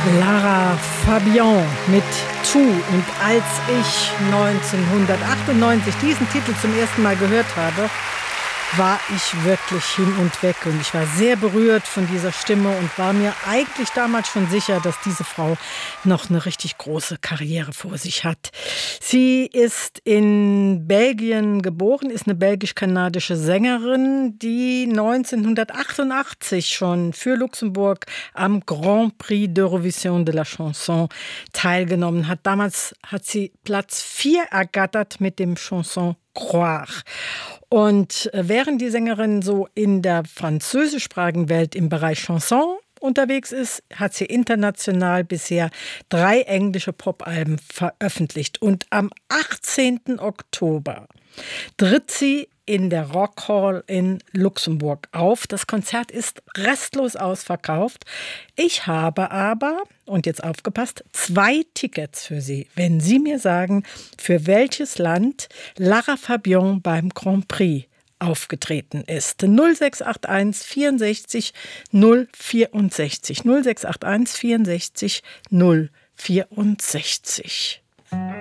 Lara Fabian mit Tu. Und als ich 1998 diesen Titel zum ersten Mal gehört habe, war ich wirklich hin und weg. Und ich war sehr berührt von dieser Stimme und war mir eigentlich damals schon sicher, dass diese Frau noch eine richtig große Karriere vor sich hat. Sie ist in Belgien geboren, ist eine belgisch-kanadische Sängerin, die 1988 schon für Luxemburg am Grand Prix d'Eurovision de la Chanson teilgenommen hat. Damals hat sie Platz 4 ergattert mit dem Chanson Croire. Und während die Sängerin so in der französischsprachigen Welt im Bereich Chanson unterwegs ist, hat sie international bisher 3 englische Popalben veröffentlicht. Und am 18. Oktober tritt sie in der Rock Hall in Luxemburg auf. Das Konzert ist restlos ausverkauft. Ich habe aber, und jetzt aufgepasst, 2 Tickets für Sie, wenn Sie mir sagen, für welches Land Lara Fabian beim Grand Prix aufgetreten ist. 0681 64 064. 0681 64 064.